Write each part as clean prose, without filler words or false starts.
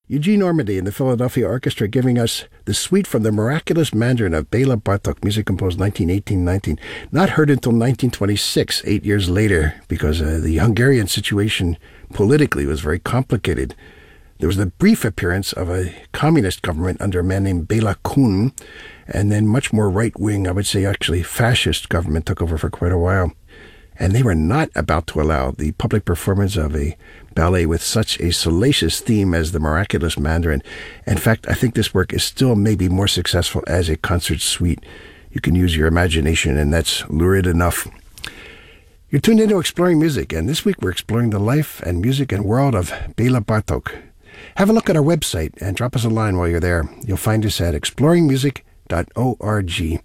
Eugene Ormandy and the Philadelphia Orchestra giving us the suite from the Miraculous Mandarin of Bela Bartok, music composed 1918-19. Not heard until 1926, 8 years later, because the Hungarian situation politically was very complicated. There was the brief appearance of a communist government under a man named Bela Kun, and then much more right-wing, I would say actually fascist government took over for quite a while. And they were not about to allow the public performance of a ballet with such a salacious theme as the Miraculous Mandarin. In fact, I think this work is still maybe more successful as a concert suite. You can use your imagination, and that's lurid enough. You're tuned into Exploring Music, and this week we're exploring the life and music and world of Bela Bartok. Have a look at our website and drop us a line while you're there. You'll find us at exploringmusic.org.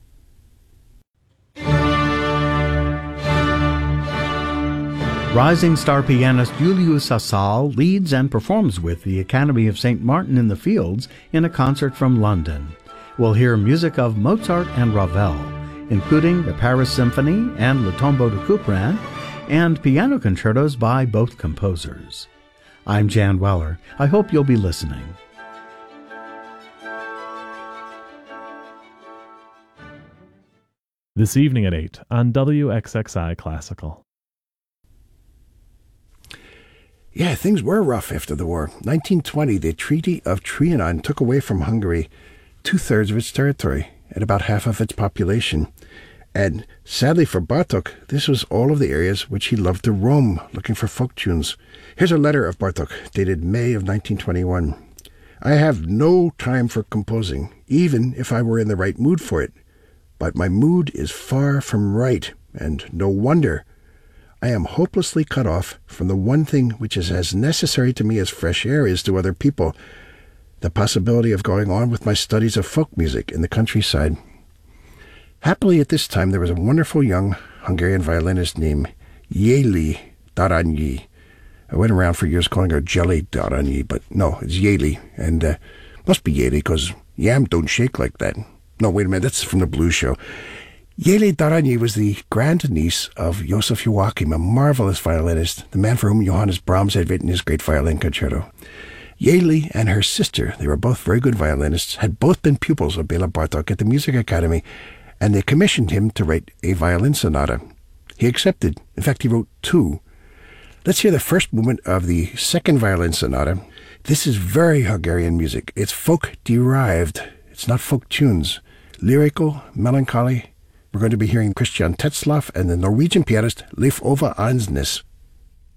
Rising star pianist Julius Sassal leads and performs with the Academy of St. Martin in the Fields in a concert from London. We'll hear music of Mozart and Ravel, including the Paris Symphony and Le Tombeau de Couperin, and piano concertos by both composers. I'm Jan Weller. I hope you'll be listening. This evening at 8 on WXXI Classical. Yeah, things were rough after the war. 1920, the Treaty of Trianon took away from Hungary 2/3 of its territory and about half of its population. And sadly for Bartok, this was all of the areas which he loved to roam, looking for folk tunes. Here's a letter of Bartok, dated May of 1921. I have no time for composing, even if I were in the right mood for it. But my mood is far from right, and no wonder. I am hopelessly cut off from the one thing which is as necessary to me as fresh air is to other people, the possibility of going on with my studies of folk music in the countryside. Happily at this time there was a wonderful young Hungarian violinist named Jeli Daranyi. I went around for years calling her Jelly Daranyi, but no, it's Jeli, and must be Jeli because yam don't shake like that. No, wait a minute, that's from the blues show. Jeli Daranyi was the grandniece of Josef Joachim, a marvelous violinist, the man for whom Johannes Brahms had written his great violin concerto. Jeli and her sister, they were both very good violinists, had both been pupils of Bela Bartok at the Music Academy, and they commissioned him to write a violin sonata. He accepted. In fact, he wrote 2. Let's hear the first movement of the second violin sonata. This is very Hungarian music. It's folk-derived. It's not folk tunes. Lyrical, melancholy. We're going to be hearing Christian Tetzlaff and the Norwegian pianist Leif Ove Ansnes.